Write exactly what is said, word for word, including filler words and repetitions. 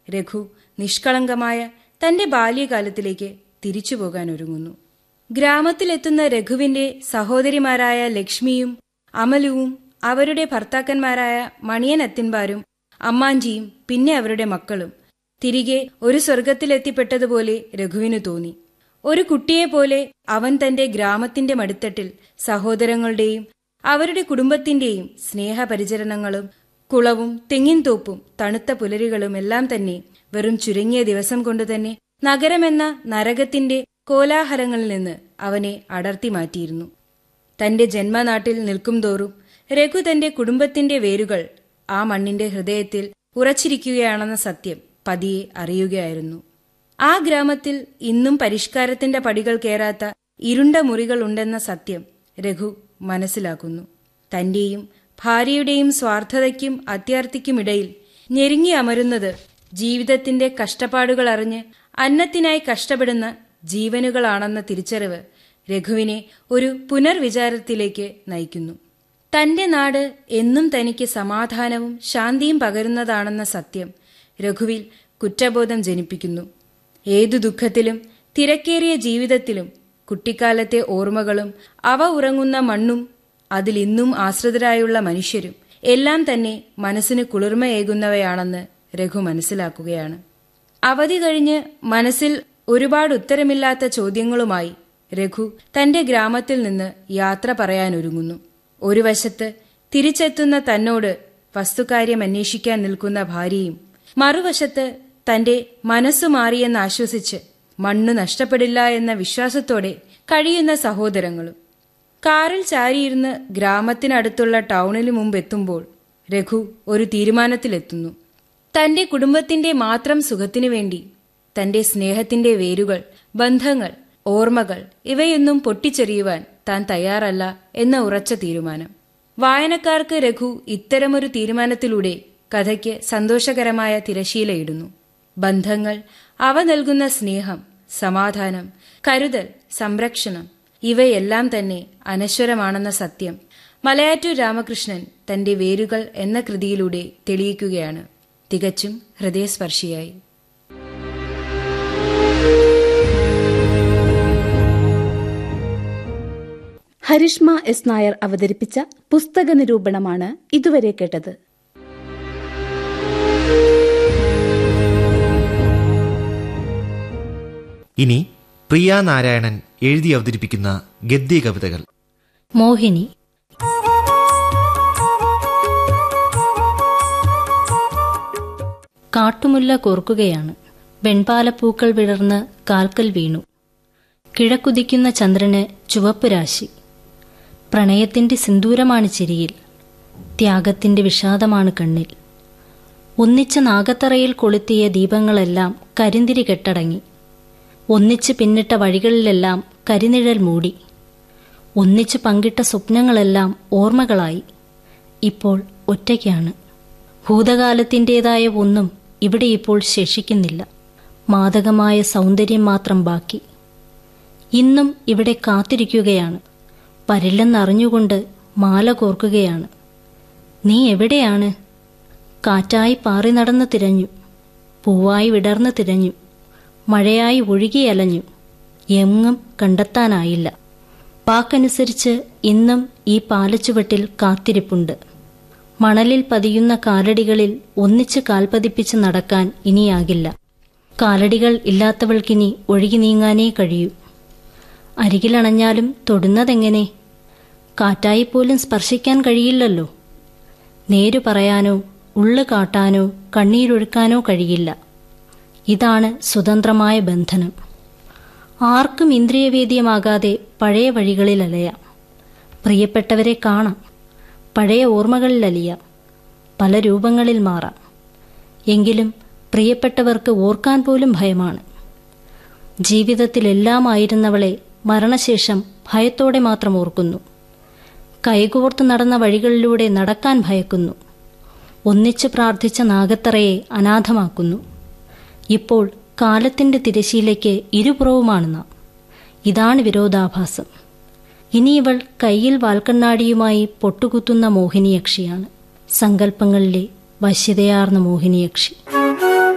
രഘു നിഷ്കളങ്കമായ തന്റെ ബാല്യകാലത്തിലേക്ക് തിരിച്ചു പോകാൻ ഒരുങ്ങുന്നു. ഗ്രാമത്തിലെത്തുന്ന രഘുവിന്റെ സഹോദരിമാരായ ലക്ഷ്മിയും അമലുവും അവരുടെ ഭർത്താക്കന്മാരായ മണിയൻ അത്തിൻപാരും അമ്മാഞ്ചിയും പിന്നെ അവരുടെ മക്കളും തിരികെ ഒരു സ്വർഗത്തിലെത്തിപ്പെട്ടതുപോലെ രഘുവിനു തോന്നി. ഒരു കുട്ടിയെപ്പോലെ അവൻ തന്റെ ഗ്രാമത്തിന്റെ മടിത്തട്ടിൽ സഹോദരങ്ങളുടെയും അവരുടെ കുടുംബത്തിന്റെയും സ്നേഹപരിചരണങ്ങളും കുളവും തെങ്ങിൻതോപ്പും തണുത്ത പുലരികളും എല്ലാം തന്നെ വെറും ചുരുങ്ങിയ ദിവസം കൊണ്ടുതന്നെ നഗരമെന്ന നരകത്തിന്റെ കോലാഹലങ്ങളിൽ നിന്ന് അവനെ അടർത്തി മാറ്റിയിരുന്നു. തന്റെ ജന്മനാട്ടിൽ നിൽക്കും തോറും രഘു തന്റെ കുടുംബത്തിന്റെ വേരുകൾ ആ മണ്ണിന്റെ ഹൃദയത്തിൽ ഉറച്ചിരിക്കുകയാണെന്ന സത്യം പതിയെ അറിയുകയായിരുന്നു. ആ ഗ്രാമത്തിൽ ഇന്നും പരിഷ്കാരത്തിന്റെ പടികൾ കയറാത്ത ഇരുണ്ട മുറികൾ ഉണ്ടെന്ന സത്യം രഘു മനസ്സിലാക്കുന്നു. തന്റെയും ഭാര്യയുടെയും സ്വാർത്ഥതയ്ക്കും അത്യാർത്തിക്കുമിടയിൽ ഞെരുങ്ങി അമരുന്നത് ജീവിതത്തിന്റെ കഷ്ടപ്പാടുകൾ അറിഞ്ഞ് അന്നത്തിനായി കഷ്ടപ്പെടുന്ന ജീവനുകളാണെന്ന തിരിച്ചറിവ് രഘുവിനെ ഒരു പുനർവിചാരത്തിലേക്ക് നയിക്കുന്നു. തന്റെ നാട് എന്നും തനിക്ക് സമാധാനവും ശാന്തിയും പകരുന്നതാണെന്ന സത്യം രഘുവിൽ കുറ്റബോധം ജനിപ്പിക്കുന്നു. ഏതു ദുഃഖത്തിലും തിരക്കേറിയ ജീവിതത്തിലും കുട്ടിക്കാലത്തെ ഓർമ്മകളും അവ ഉറങ്ങുന്ന മണ്ണും അതിലിന്നും ആശ്രിതരായുള്ള മനുഷ്യരും എല്ലാം തന്നെ മനസ്സിന് കുളിർമയേകുന്നവയാണെന്ന് രഘു മനസ്സിലാക്കുകയാണ്. അവധി കഴിഞ്ഞ് മനസ്സിൽ ഒരുപാട് ഉത്തരമില്ലാത്ത ചോദ്യങ്ങളുമായി രഘു തന്റെ ഗ്രാമത്തിൽ നിന്ന് യാത്ര പറയാനൊരുങ്ങുന്നു. ഒരു വശത്ത് തിരിച്ചെത്തുന്ന തന്നോട് വസ്തുകാര്യം അന്വേഷിക്കാൻ നിൽക്കുന്ന ഭാര്യയും, മറുവശത്ത് തന്റെ മനസ്സു മാറിയെന്ന് ആശ്വസിച്ച് മണ്ണ് നഷ്ടപ്പെടില്ല എന്ന വിശ്വാസത്തോടെ കഴിയുന്ന സഹോദരങ്ങളും. കാറിൽ ചാരിയിരുന്ന് ഗ്രാമത്തിനടുത്തുള്ള ടൗണിനു മുമ്പെത്തുമ്പോൾ രഘു ഒരു തീരുമാനത്തിലെത്തുന്നു. തന്റെ കുടുംബത്തിന്റെ മാത്രം സുഖത്തിനു വേണ്ടി തന്റെ സ്നേഹത്തിന്റെ വേരുകൾ, ബന്ധങ്ങൾ, ഓർമ്മകൾ ഇവയൊന്നും പൊട്ടിച്ചെറിയുവാൻ താൻ തയ്യാറല്ല എന്ന ഉറച്ച തീരുമാനം. വായനക്കാർക്ക് രഘു ഇത്തരമൊരു തീരുമാനത്തിലൂടെ കഥയ്ക്ക് സന്തോഷകരമായ തിരശീലയിടുന്നു. ബന്ധങ്ങൾ, അവ നൽകുന്ന സ്നേഹം, സമാധാനം, കരുതൽ, സംരക്ഷണം ഇവയെല്ലാം തന്നെ അനശ്വരമാണെന്ന സത്യം മലയാറ്റൂർ രാമകൃഷ്ണൻ തന്റെ വേരുകൾ എന്ന കൃതിയിലൂടെ തെളിയിക്കുകയാണ്, തികച്ചും ഹൃദയസ്പർശിയായി. ഹരിഷ്മ എസ് നായർ അവതരിപ്പിച്ച പുസ്തക നിരൂപണമാണ് ഇതുവരെ കേട്ടത്. ഇനി പ്രിയ നാരായണൻ എഴുതി അവതരിപ്പിക്കുന്ന ഗദ്യ കവിതകൾ. മോഹിനി. കാട്ടുമുല്ല കോർക്കുകയാണ്. വെൺപാലപ്പൂക്കൾ വിടർന്ന് കാൽക്കൽ വീണു. കിഴക്കുദിക്കുന്ന ചന്ദ്രന് ചുവപ്പ് രാശി. പ്രണയത്തിന്റെ സിന്ദൂരമാണ് ചിരിയിൽ, ത്യാഗത്തിന്റെ വിഷാദമാണ് കണ്ണിൽ. ഒന്നിച്ച നാഗത്തറയിൽ കൊളുത്തിയ ദീപങ്ങളെല്ലാം കരിന്തിരി കെട്ടടങ്ങി. ഒന്നിച്ച് പിന്നിട്ട വഴികളിലെല്ലാം കരിനിഴൽ മൂടി. ഒന്നിച്ച് പങ്കിട്ട സ്വപ്നങ്ങളെല്ലാം ഓർമ്മകളായി. ഇപ്പോൾ ഒറ്റയ്ക്കാണ്. ഭൂതകാലത്തിൻ്റെതായ ഒന്നും ഇവിടെ ഇപ്പോൾ ശേഷിക്കുന്നില്ല. മാദകമായ സൗന്ദര്യം മാത്രം ബാക്കി. ഇന്നും ഇവിടെ കാത്തിരിക്കുകയാണ്. വരില്ലെന്നറിഞ്ഞുകൊണ്ട് മാല കോർക്കുകയാണ്. നീ എവിടെയാണ്? കാറ്റായി പാറി നടന്ന് തിരഞ്ഞു, പൂവായി വിടർന്ന് തിരഞ്ഞു, മഴയായി ഒഴുകിയലഞ്ഞു, എങ്ങും കണ്ടെത്താനായില്ല. വാക്കനുസരിച്ച് ഇന്നും ഈ പാലച്ചുവട്ടിൽ കാത്തിരിപ്പുണ്ട്. മണലിൽ പതിയുന്ന കാലടികളിൽ ഒന്നിച്ച് കാൽപതിപ്പിച്ച് നടക്കാൻ ഇനിയാകില്ല. കാലടികൾ ഇല്ലാത്തവൾക്കിനി ഒഴുകി നീങ്ങാനേ കഴിയൂ. അരികിലണഞ്ഞാലും തൊടുന്നതെങ്ങനെ? കാറ്റായിപ്പോലും സ്പർശിക്കാൻ കഴിയില്ലല്ലോ. നേരു പറയാനോ ഉള്ളു കാട്ടാനോ കണ്ണീരൊഴുക്കാനോ കഴിയില്ല. ഇതാണ് സ്വതന്ത്രമായ ബന്ധനം. ആർക്കും ഇന്ദ്രിയവേദ്യമാകാതെ പഴയ വഴികളിൽ അലയാം. പ്രിയപ്പെട്ടവരെ കാണാം. പഴയ ഓർമ്മകളിൽ അലിയാം. പല രൂപങ്ങളിൽ മാറാം. എങ്കിലും പ്രിയപ്പെട്ടവർക്ക് ഓർക്കാൻ പോലും ഭയമാണ്. ജീവിതത്തിലെല്ലാമായിരുന്നവളെ മരണശേഷം ഭയത്തോടെ മാത്രം ഓർക്കുന്നു. കൈകോർത്ത് നടന്ന വഴികളിലൂടെ നടക്കാൻ ഭയക്കുന്നു. ഒന്നിച്ച് പ്രാർത്ഥിച്ച നാഗത്തറയെ അനാഥമാക്കുന്നു. ഇപ്പോൾ കാലത്തിന്റെ തിരശീലയ്ക്ക് ഇരുപുറവുമാണ് നാം. ഇതാണ് വിരോധാഭാസം. ഇനി ഇവൾ കയ്യിൽ വാൽക്കണ്ണാടിയുമായി പൊട്ടുകുത്തുന്ന മോഹിനിയക്ഷിയാണ്. സങ്കല്പങ്ങളിലെ വശ്യതയാർന്ന മോഹിനിയക്ഷി.